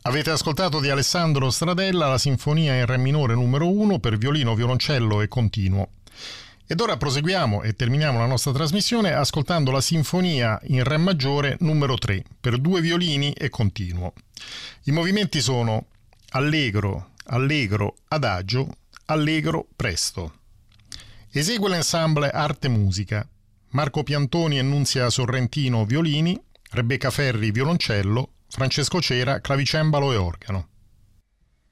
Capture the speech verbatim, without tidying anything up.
Avete ascoltato di Alessandro Stradella la sinfonia in re minore numero uno per violino, violoncello e continuo. Ed ora proseguiamo e terminiamo la nostra trasmissione ascoltando la sinfonia in re maggiore numero tre per due violini e continuo. I movimenti sono allegro, allegro, adagio, allegro, presto. Esegue l'ensemble Arte Musica. Marco Piantoni e Nunzia Sorrentino violini, Rebecca Ferri violoncello, Francesco Cera clavicembalo e organo.